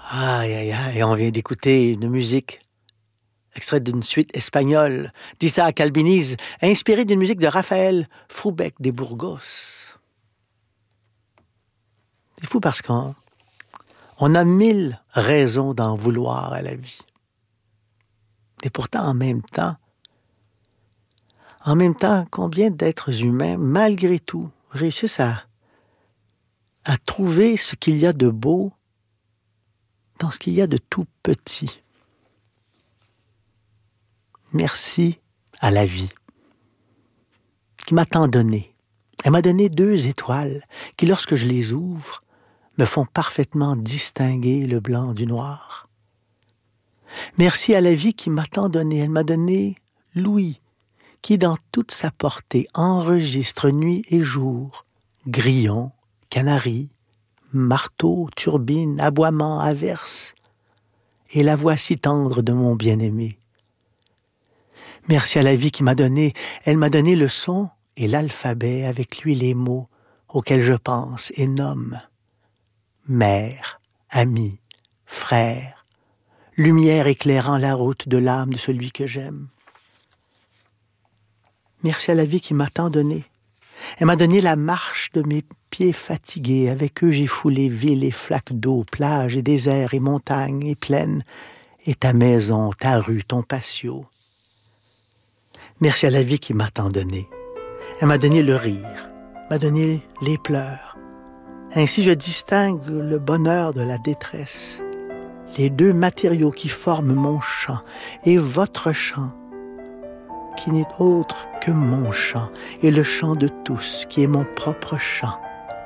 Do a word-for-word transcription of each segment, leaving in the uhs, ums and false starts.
Aïe, aïe, aïe, on vient d'écouter une musique extraite d'une suite espagnole d'Isaac Albéniz, inspirée d'une musique de Raphaël Froubek des Burgos. C'est fou parce qu'on on a mille raisons d'en vouloir à la vie. Et pourtant, en même temps, en même temps, combien d'êtres humains, malgré tout, réussissent à, à trouver ce qu'il y a de beau dans ce qu'il y a de tout petit. Merci à la vie qui m'a tant donné. Elle m'a donné deux étoiles qui, lorsque je les ouvre, me font parfaitement distinguer le blanc du noir. Merci à la vie qui m'a tant donné. Elle m'a donné l'ouïe qui, dans toute sa portée, enregistre nuit et jour, grillons, canaris, marteaux, turbines, aboiements, averses, et la voix si tendre de mon bien-aimé. Merci à la vie qui m'a donné, elle m'a donné le son et l'alphabet, avec lui les mots auxquels je pense et nomme. Mère, ami, frère, lumière éclairant la route de l'âme de celui que j'aime. Merci à la vie qui m'a tant donné. Elle m'a donné la marche de mes pieds fatigués. Avec eux, j'ai foulé villes et flaques d'eau, plages et déserts et montagnes et plaines, et ta maison, ta rue, ton patio. Merci à la vie qui m'a tant donné. Elle m'a donné le rire, m'a donné les pleurs. Ainsi, je distingue le bonheur de la détresse, les deux matériaux qui forment mon chant et votre chant, qui n'est autre que mon chant et le chant de tous, qui est mon propre chant.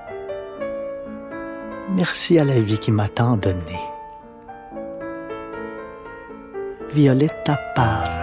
Merci à la vie qui m'a tant donné. Violetta Parra.